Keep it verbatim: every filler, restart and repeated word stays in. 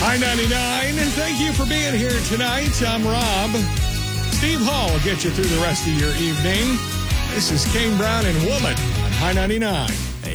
High ninety-nine, and thank you for being here tonight. I'm Rob. Steve Hall will get you through the rest of your evening. This is Kane Brown and Woman on High ninety-nine.